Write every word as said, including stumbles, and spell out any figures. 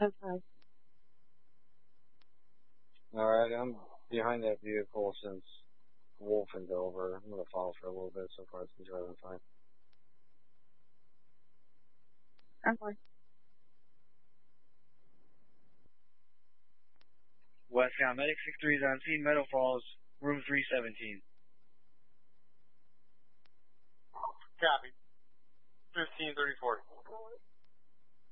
ten five. Alright, I'm behind that vehicle since Wolf and Dover. I'm gonna follow for a little bit. So far, it's been driving fine. I'm fine. Westbound Medic six three is on scene, Meadow Falls, room three seventeen. Copy. fifteen thirty-four.